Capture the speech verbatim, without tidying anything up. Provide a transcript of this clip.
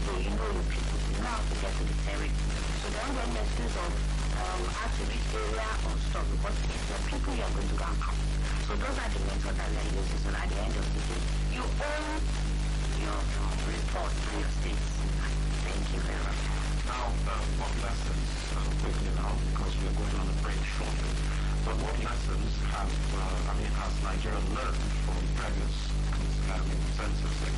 day, you know your people, you know how to get to the territory. So don't get messages of um, how to reach area or stuff, because it's the people you're going to go and ask. So those are the methods that we are using. So at the end of the day, you own your um, report and your states. Thank you very much. Now, uh, what lessons, uh, quickly now, because we're going on a break shortly, but what lessons have, uh, I mean, has Nigeria learned from previous um, census